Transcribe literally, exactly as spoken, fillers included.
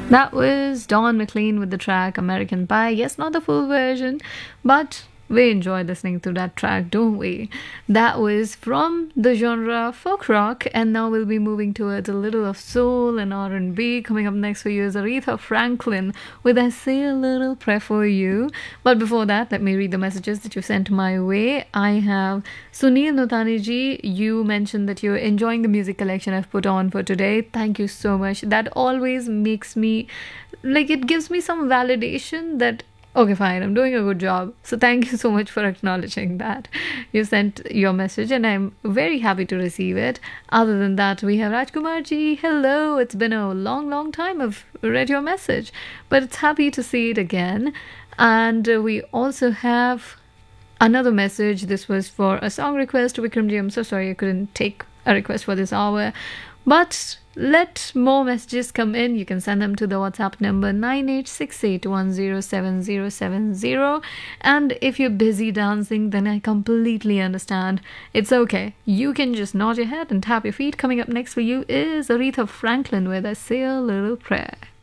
That was Don McLean with the track American Pie. Yes, not the full version, but we enjoy listening to that track, don't we? That was from the genre folk rock, and now we'll be moving towards a little of soul and R and B. Coming up next for you is Aretha Franklin with I Say a Little Prayer for You. But before that, let me read the messages that you sent my way. I have Sunil Notani ji. You mentioned that you're enjoying the music collection I've put on for today. Thank you so much. That always makes me, like, it gives me some validation that okay, fine, I'm doing a good job. So thank you so much for acknowledging that. You sent your message and I'm very happy to receive it. Other than that, we have Rajkumar ji. Hello, it's been a long, long time I've read your message, but it's happy to see it again. And uh, we also have another message. This was for a song request. Vikram ji, I'm so sorry I couldn't take a request for this hour. But let more messages come in. You can send them to the WhatsApp number nine eight six eight one zero seven zero seven zero. And if you're busy dancing, then I completely understand. It's okay. You can just nod your head and tap your feet. Coming up next for you is Aretha Franklin with I Say a Little Prayer.